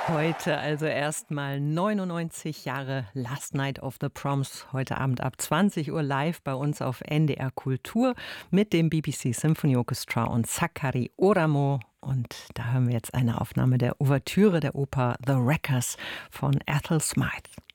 Heute also erstmal 99 Jahre Last Night of the Proms. Heute Abend ab 20 Uhr live bei uns auf NDR Kultur mit dem BBC Symphony Orchestra und Sakari Oramo. Und da hören wir jetzt eine Aufnahme der Ouvertüre der Oper The Wreckers von Ethel Smythe.